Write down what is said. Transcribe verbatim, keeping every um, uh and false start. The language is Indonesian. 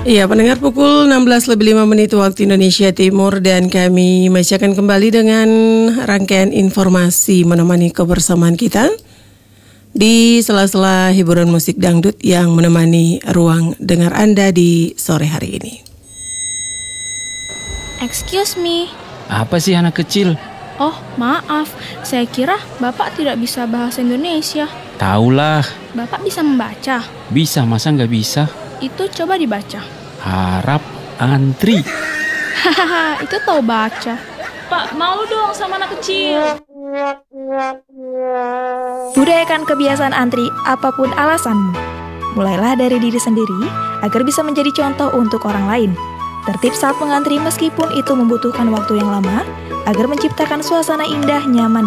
Iya, pendengar, pukul enam belas lebih lima menit waktu Indonesia Timur, dan kami masih akan kembali dengan rangkaian informasi menemani kebersamaan kita di sela-sela hiburan musik dangdut yang menemani ruang dengar Anda di sore hari ini. Excuse me. Apa sih anak kecil? Oh, maaf. Saya kira Bapak tidak bisa bahasa Indonesia. Taulah. Bapak bisa membaca? Bisa, masa nggak bisa? Itu coba dibaca. Harap antri. Hahaha, itu tahu baca. Pak, malu dong sama anak kecil. Budayakan kebiasaan antri apapun alasanmu. Mulailah dari diri sendiri agar bisa menjadi contoh untuk orang lain. Tertib saat mengantri meskipun itu membutuhkan waktu yang lama agar menciptakan suasana indah, nyaman,